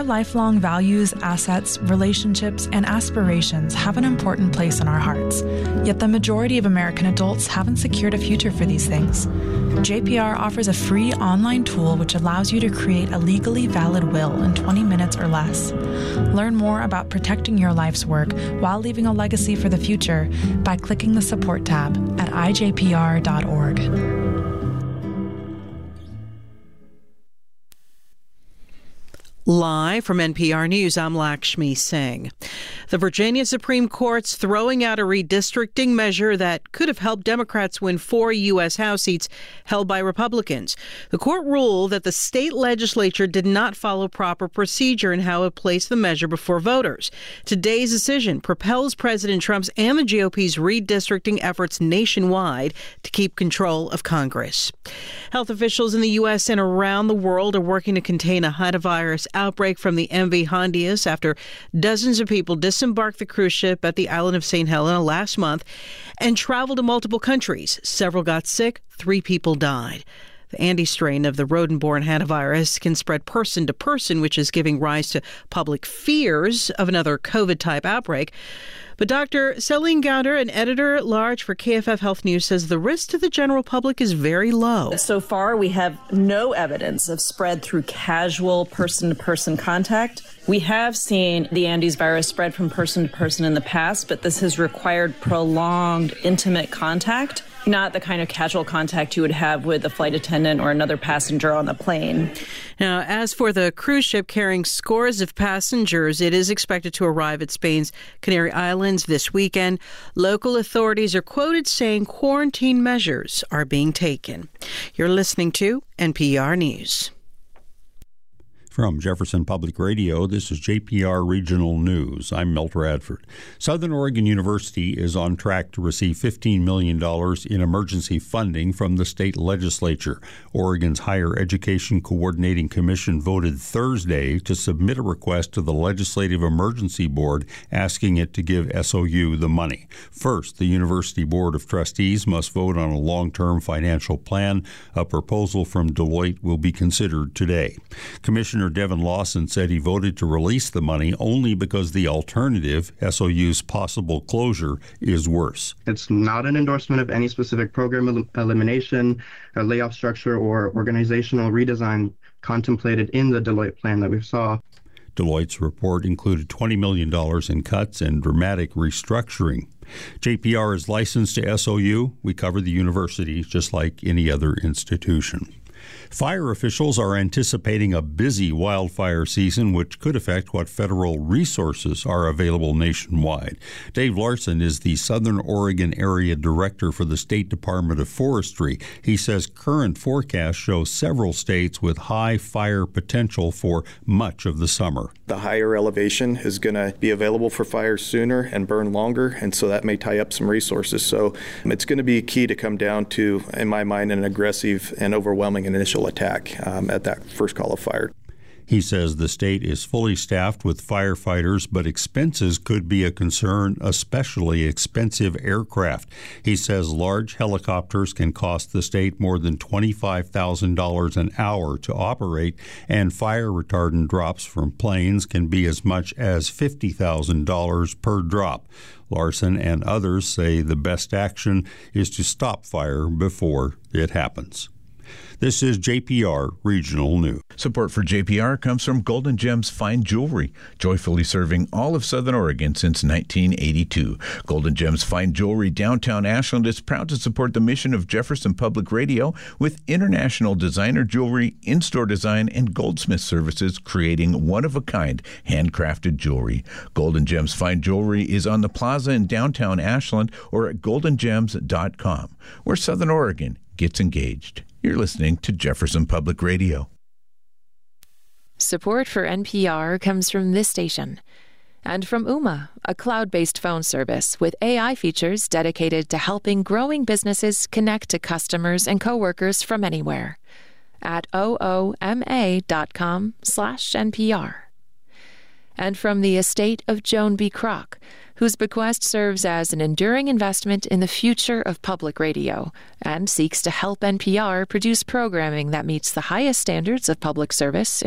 Our lifelong values, assets, relationships, and aspirations have an important place in our hearts. Yet the majority of American adults haven't secured a future for these things. JPR offers a free online tool which allows you to create a legally valid will in 20 minutes or less. Learn more about protecting your life's work while leaving a legacy for the future by clicking the support tab at ijpr.org. Live from NPR News, I'm Lakshmi Singh. The Virginia Supreme Court's throwing out a redistricting measure that could have helped Democrats win 4 U.S. House seats held by Republicans. The court ruled that the state legislature did not follow proper procedure in how it placed the measure before voters. Today's decision propels President Trump's and the GOP's redistricting efforts nationwide to keep control of Congress. Health officials in the U.S. and around the world are working to contain a hantavirus outbreak from the MV Hondias after dozens of people disembarked the cruise ship at the island of St. Helena last month and traveled to multiple countries. Several got sick, 3 people died. The Andes strain of the rodent-borne hantavirus can spread person to person, which is giving rise to public fears of another COVID-type outbreak. But Dr. Celine Gounder, an editor-at-large for KFF Health News, says the risk to the general public is very low. So far, we have no evidence of spread through casual person-to-person contact. We have seen the Andes virus spread from person to person in the past, but this has required prolonged, intimate contact, not the kind of casual contact you would have with a flight attendant or another passenger on the plane. Now, as for the cruise ship carrying scores of passengers, it is expected to arrive at Spain's Canary Islands this weekend. Local authorities are quoted saying quarantine measures are being taken. You're listening to NPR News. From Jefferson Public Radio, this is JPR Regional News. I'm Milt Radford. Southern Oregon University is on track to receive $15 million in emergency funding from the state legislature. Oregon's Higher Education Coordinating Commission voted Thursday to submit a request to the Legislative Emergency Board asking it to give SOU the money. First, the University Board of Trustees must vote on a long-term financial plan. A proposal from Deloitte will be considered today. Commissioner Devin Lawson said he voted to release the money only because the alternative, SOU's possible closure, is worse. It's not an endorsement of any specific program elimination, a layoff structure, or organizational redesign contemplated in the Deloitte plan that we saw. Deloitte's report included $20 million in cuts and dramatic restructuring. JPR is licensed to SOU. We cover the university just like any other institution. Fire officials are anticipating a busy wildfire season, which could affect what federal resources are available nationwide. Dave Larson is the Southern Oregon Area Director for the State Department of Forestry. He says current forecasts show several states with high fire potential for much of the summer. The higher elevation is going to be available for fires sooner and burn longer, and so that may tie up some resources. So it's going to be key to come down to, in my mind, an aggressive and overwhelming initial attack at that first call of fire. He says the state is fully staffed with firefighters, but expenses could be a concern, especially expensive aircraft. He says large helicopters can cost the state more than $25,000 an hour to operate, and fire retardant drops from planes can be as much as $50,000 per drop. Larson and others say the best action is to stop fire before it happens. This is JPR Regional News. Support for JPR comes from Golden Gems Fine Jewelry, joyfully serving all of Southern Oregon since 1982. Golden Gems Fine Jewelry downtown Ashland is proud to support the mission of Jefferson Public Radio with international designer jewelry, in-store design, and goldsmith services, creating one-of-a-kind handcrafted jewelry. Golden Gems Fine Jewelry is on the plaza in downtown Ashland or at goldengems.com, where Southern Oregon gets engaged. You're listening to Jefferson Public Radio. Support for NPR comes from this station and from Ooma, a cloud-based phone service with AI features dedicated to helping growing businesses connect to customers and coworkers from anywhere at ooma.com/NPR. And from the estate of Joan B. Kroc, whose bequest serves as an enduring investment in the future of public radio and seeks to help NPR produce programming that meets the highest standards of public service